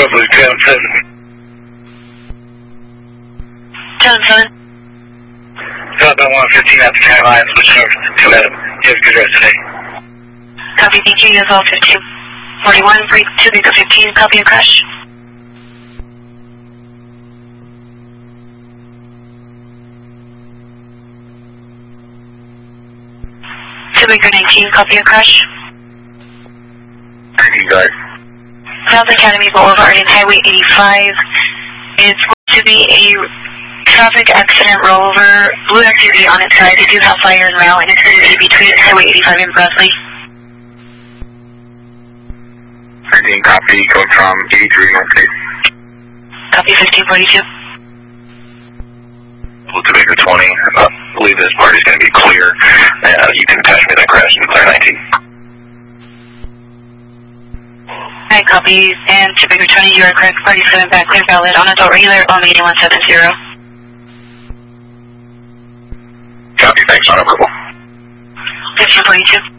Blue 77. 77. Southbound 115 at the Town Line, switching over to Adam. You have a good rest of the day. Copy, thank you. USL 1541, break 2 Baker 15, copy a crash. Baker 19, copy a crash. Thank you, guys. South Academy Boulevard and Highway 85. It's going to be a traffic accident rollover, blue activity on its side. They do have fire now, and it's going to be between Highway 85 and Bradley. 13, copy, code from 83 Northgate. Copy 1542. Blue to Baker 20. I believe this part is going to be clear. You can attach me that crash in clear 19. Alright, copy. And to Baker 20, you are correct. Party 7 back, clear valid on adult regular on 8170. Copy, thanks, on approval. 1542.